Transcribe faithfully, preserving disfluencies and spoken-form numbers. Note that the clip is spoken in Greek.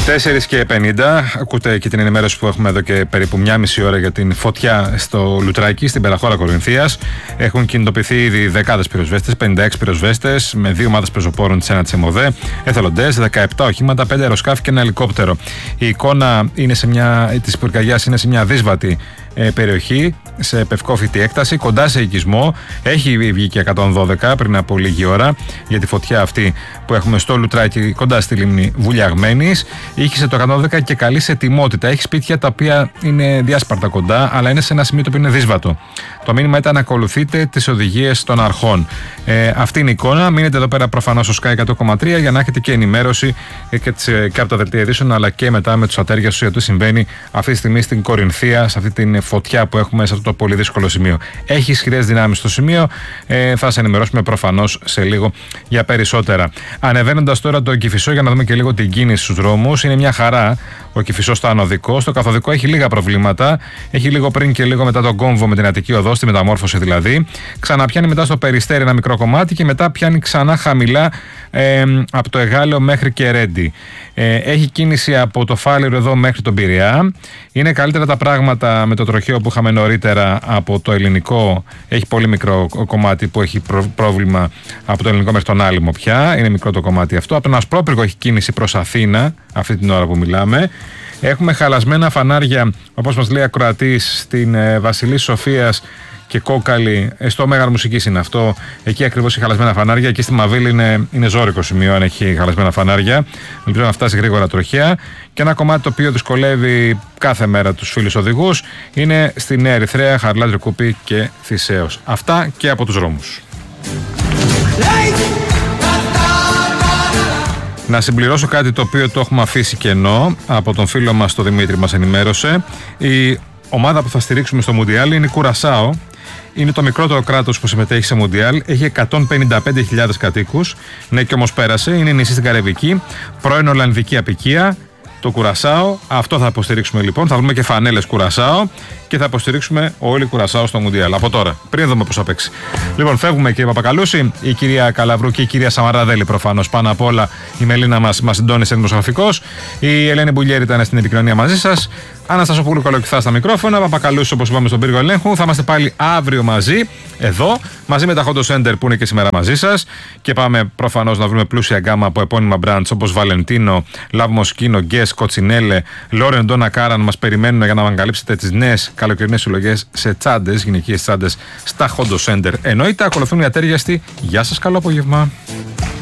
τέσσερις και πενήντα, ακούτε και την ενημέρωση που έχουμε εδώ και περίπου μια μισή ώρα για την φωτιά στο Λουτράκι, στην πενταχώρα Κορινθίας. Έχουν κινητοποιηθεί ήδη δεκάδες πυροσβέστες, πενήντα έξι πυροσβέστες, με δύο ομάδες πεζοπόρων της ΕΝΑ της ΕΜΟΔΕ, εθελοντές, δεκαεπτά οχήματα, πέντε αεροσκάφη και ένα ελικόπτερο. Η εικόνα είναι σε μια, της πυρκαγιάς είναι σε μια δύσβατη ε, περιοχή, σε επευκόφητη έκταση, κοντά σε οικισμό. Έχει βγει και εκατόν δώδεκα πριν από λίγη ώρα για τη φωτιά αυτή που έχουμε στο Λουτράκι, κοντά στη λίμνη Βουλιαγμένης. Ήχησε το εκατόν δώδεκα και καλή σε ετοιμότητα. Έχει σπίτια τα οποία είναι διάσπαρτα κοντά, αλλά είναι σε ένα σημείο το οποίο είναι δύσβατο. Το μήνυμα ήταν να ακολουθείτε τις οδηγίες των αρχών. Ε, αυτή είναι η εικόνα. Μείνετε εδώ πέρα προφανώς στο Sky εκατό κόμμα τρία για να έχετε και ενημέρωση ε, και, τις, ε, και από τα δελτία ειδήσεων, αλλά και μετά με τους ατέρια σου για το συμβαίνει αυτή τη στιγμή στην Κορινθία, σε αυτή την φωτιά που έχουμε σε αυτό το πολύ δύσκολο σημείο. Έχει ισχυρές δυνάμεις στο σημείο. Ε, θα σε ενημερώσουμε προφανώς σε λίγο για περισσότερα. Ανεβαίνοντας τώρα το Κηφισό για να δούμε και λίγο την κίνηση στους δρόμους. Είναι μια χαρά ο Κηφισός στο ανωδικό. Στο καθοδικό έχει λίγα προβλήματα. Έχει λίγο πριν και λίγο μετά τον κόμβο με την Αττική Οδό, στη μεταμόρφωση δηλαδή. Ξαναπιάνει μετά στο Περιστέρι ένα μικρό κομμάτι και μετά πιάνει ξανά χαμηλά ε, από το Εγάλεο μέχρι και Ρέντι. Ε, έχει κίνηση από το Φάληρο εδώ μέχρι τον Πειραιά. Είναι καλύτερα τα πράγματα με το τροχαίο που είχαμε νωρίτερα από το Ελληνικό. Έχει πολύ μικρό κομμάτι που έχει προ- πρόβλημα από το Ελληνικό μέχρι τον Άλυμο πια. Είναι μικρό το κομμάτι αυτό. Από τον Ασπρόπυργο έχει κίνηση προς Αθήνα αυτή την ώρα που μιλάμε. Έχουμε χαλασμένα φανάρια, όπως μας λέει ακροατής, στην ε, Βασιλής Σοφίας και Κόκαλη, στο Μέγαρο Μουσικής είναι αυτό. Εκεί ακριβώς έχει χαλασμένα φανάρια. Και στη Μαβίλη είναι, είναι ζώρικο σημείο αν έχει χαλασμένα φανάρια. Ελπίζω να φτάσει γρήγορα τροχαία. Και ένα κομμάτι το οποίο δυσκολεύει κάθε μέρα τους φίλους οδηγούς είναι στη Νέα Ερυθρέα, Χαρλά, Τρικούπη και Θησέως. Αυτά και από τους δρόμους. Να συμπληρώσω κάτι το οποίο το έχουμε αφήσει κενό από τον φίλο μας τον Δημήτρη, μας ενημέρωσε. Η ομάδα που θα στηρίξουμε στο Μουντιάλ είναι η Κουρασάο. Είναι το μικρότερο κράτος που συμμετέχει σε Μουντιάλ. Έχει εκατόν πενήντα πέντε χιλιάδες κατοίκους. Ναι, και όμως πέρασε. Είναι νησί στην Καραϊβική. Πρώην Ολλανδική απικία. Το Κουρασάο. Αυτό θα υποστηρίξουμε λοιπόν. Θα βρούμε και φανέλες Κουρασάο και θα υποστηρίξουμε όλοι Κουρασάο στο Μουντιάλ. Από τώρα. Πριν δούμε πώς θα παίξει. Λοιπόν, φεύγουμε κύριε Παπακαλούση. Η κυρία Καλαβρού και η κυρία Σαμαραδέλη προφανώς. Πάνω απ' όλα η Μελίνα μας μας συντώνησε δημοσιογραφικός. Η Ελένη Μπουλιέρη ήταν στην επικοινωνία μαζί σας. Αναστασοπούλου Κολοκυθά στα μικρόφωνα. Παπακαλούση, όπως είπαμε, στον πύργο ελέγχου. Θα είμαστε πάλι αύριο μαζί, εδώ, μαζί με τα Hondo Center που είναι και σήμερα μαζί σας. Και πάμε προφανώς να βρούμε πλούσια γκάμα από επώνυμα brands όπως Βαλεντίνο, Love Moschino, Guess, Κοτσινέλε, Lauren Donna Karan μας περιμένουν για να ανακαλύψετε τις νέες καλοκαιρινές συλλογές σε τσάντες, γυναικείες τσάντες στα Hondo Center. Εννοείται, ακολουθούν οι ατέριαστοι. Γεια σας, καλό απόγευμα.